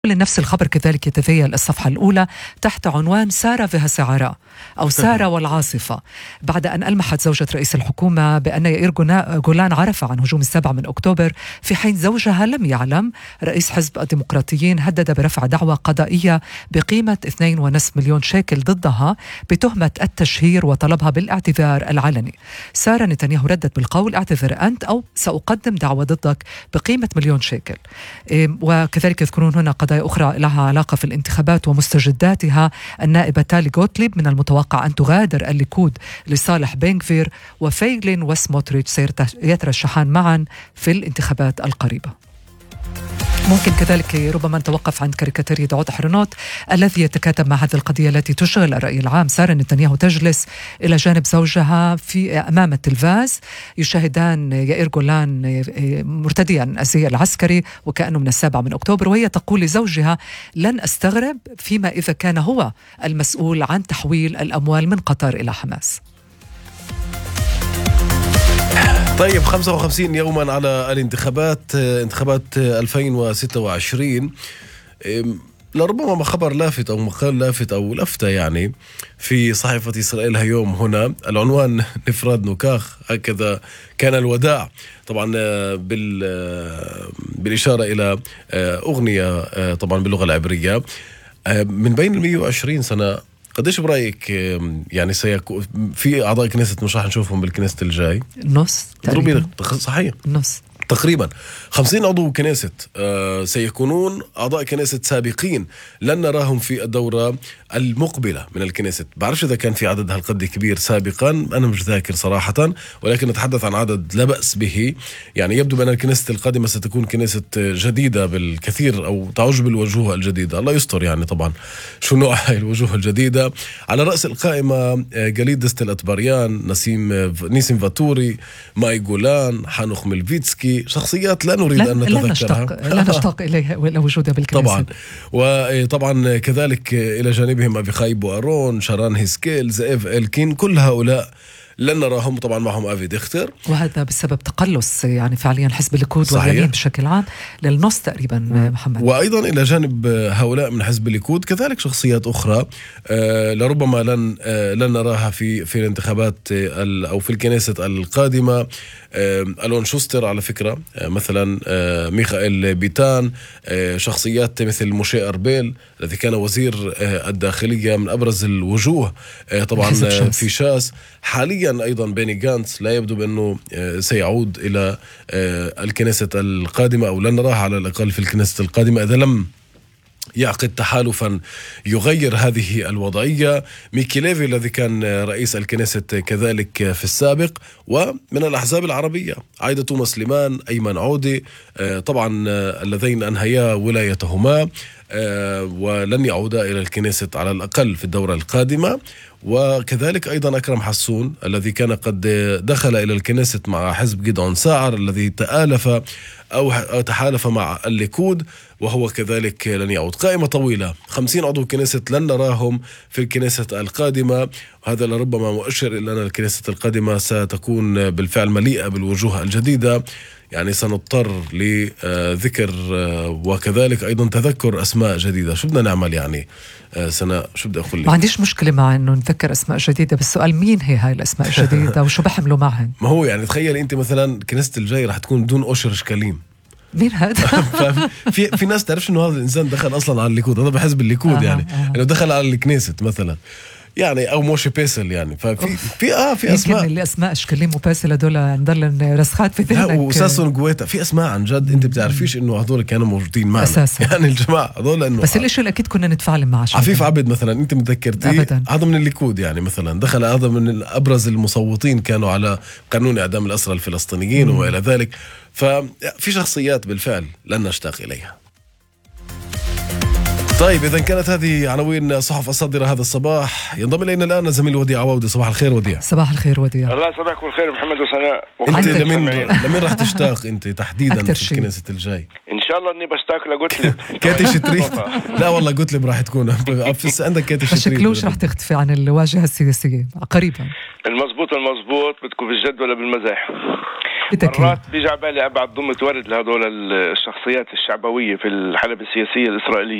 نفس الخبر كذلك يتذيل الصفحة الأولى تحت عنوان سارة فيها سعراء أو سارة والعاصفة، بعد أن ألمحت زوجة رئيس الحكومة بأن يائير جولان عرف عن هجوم 7 أكتوبر في حين زوجها لم يعلم. رئيس حزب الديمقراطيين هدد برفع دعوى قضائية بقيمة 2.5 مليون شيكل ضدها بتهمة التشهير وطلبها بالاعتذار العلني. سارة نتنياهو ردت بالقول: اعتذر أنت أو سأقدم دعوى ضدك بقيمة 1,000,000 شيكل. وكذلك يذكرون هنا قضايا أخرى لها علاقة في الانتخابات ومستجداتها. النائبة تالي غوتليب من المتوقع أن تغادر الليكود لصالح بنغفير، وفيغلين وسموتريتش سيترشحان معا في الانتخابات القريبة. ممكن كذلك ربما نتوقف عند كاريكاتير داود حرنوت الذي يتكاتب مع هذه القضية التي تشغل الرأي العام. سارة نتنياهو تجلس إلى جانب زوجها في أمام التلفاز، يشاهدان يائير جولان مرتديا الزي العسكري وكأنه من 7 أكتوبر، وهي تقول لزوجها: لن أستغرب فيما إذا كان هو المسؤول عن تحويل الأموال من قطر إلى حماس. طيب، 55 يوما على الانتخابات، انتخابات 2026. لربما ما خبر لافت أو مقال لافت أو لفتة يعني في صحيفة إسرائيل هيوم هنا، العنوان: نفراد نكاخ، هكذا كان الوداع. طبعا بالإشارة إلى أغنية طبعا باللغة العبرية. من بين 120 سنة، قديش برأيك يعني سيكون في أعضاء كنيسة مش راح نشوفهم بالكنيسة الجاي؟ نص تقريبا. صحيح، نص تقريبا 50 عضو كنيسة سيكونون أعضاء كنيسة سابقين، لن نراهم في الدورة المقبلة من الكنيسة. بعرفش إذا كان في عدد هالقد كبير سابقا، أنا مش ذاكر صراحة، ولكن نتحدث عن عدد لا بأس به. يعني يبدو بأن الكنيسة القادمة ستكون كنيسة جديدة بالكثير أو تعج بالوجوه الجديدة، الله يستر. يعني طبعا شو نوع هاي الوجوه الجديدة؟ على رأس القائمة جليد دست الأتبريان، نيسم فاتوري، ماي جولان، حانوخ ملفيتسكي، شخصيات لا نريد أن نتذكرها، لا نشتاق إليها ولا وجودها بالكنيسة طبعا. وطبعا كذلك إلى جانبهم أبيخاي بوارون، شاران هيسكيل، زئيف إلكين، كل هؤلاء لن نراهم. طبعا معهم أفي ديختر، وهذا بسبب تقلص يعني فعليا حزب الليكود واليمين بشكل عام للنص تقريبا. محمد، وأيضا إلى جانب هؤلاء من حزب الليكود كذلك شخصيات أخرى لربما لن نراها في الانتخابات أو في الكنيسة القادمة. ألون شوستر على فكرة، مثلا ميخائيل بيتان، شخصيات مثل موشي أربيل الذي كان وزير الداخلية، من أبرز الوجوه طبعا في شاس. حاليا أيضا بيني غانتس لا يبدو بأنه سيعود إلى الكنيسة القادمة، أو لن نراها على الأقل في الكنيسة القادمة إذا لم يعقد تحالفا يغير هذه الوضعية. ميكي ليفي الذي كان رئيس الكنيسة كذلك في السابق، ومن الأحزاب العربية عايدة توما سليمان، أيمن عودي، طبعا اللذين أنهيا ولايتهما ولن يعودا إلى الكنيسة على الأقل في الدورة القادمة. وكذلك أيضا أكرم حسون الذي كان قد دخل إلى الكنيسة مع حزب جدعون ساعر الذي تآلف أو تحالف مع الليكود، وهو كذلك لن يعود. قائمة طويلة، 50 عضو كنيسة لن نراهم في الكنيسة القادمة، وهذا لربما مؤشر إلى أن الكنيسة القادمة ستكون بالفعل مليئة بالوجوه الجديدة. يعني سنضطر لذكر وكذلك أيضا تذكر أسماء جديدة. شو بدنا نعمل يعني سنة؟ شو بدي أقول لك؟ ما عنديش مشكلة مع أنه نذكر أسماء جديدة، بس السؤال مين هي هاي الأسماء الجديدة وشو بحملوا معهن؟ ما هو يعني تخيل أنت مثلا كنيسة الجاي رح تكون بدون أوشر شكاليم. مين هذا؟ في ناس تعرفش إنه هذا الإنسان دخل أصلا على الليكود، هذا بحزب الليكود يعني إنه دخل على الكنيسة مثلا، يعني او موشي بيسل يعني. ففي اسماء، اللي اسماء اشكاليم وباسل هذول نضل رسخات في ذهنك. وساسون جويتا، في اسماء عن جد انت بتعرفيش انه هذول كانوا موجودين معنا أساسا. يعني الجماعه هذول انه بس الاشي الاكيد كنا نتفاعل معه. عفيف عبد مثلا انت متذكرتي، هذا من الليكود يعني، مثلا دخل هذا من ابرز المصوتين، كانوا على قانون اعدام الاسرى الفلسطينيين وما الى ذلك. ففي شخصيات بالفعل لن نشتاق اليها. طيب، إذا كانت هذه عناوين صحف الصادرة هذا الصباح، ينضم إلينا الآن زميل وديع عواودي. صباح الخير وديع. صباح الخير وديع. الله يصبحكم الخير محمد وسناء. أنت لمين راح تشتاق أنت تحديدا في الكنيسة الجاي؟ إن شاء الله إني بشتاق لقتلب. كاتي شتريف. لا والله قتلب راح تكون عندك كاتي شتريف. شكلوش راح تختفي عن الواجهة السياسية قريبا. المزبوط بدكم بالجد ولا بالمزاح؟ مرات بيجي على بالي ابعت ضمة ورد لهذول الشخصيات الشعبويه في الحلبة السياسيه الاسرائيليه.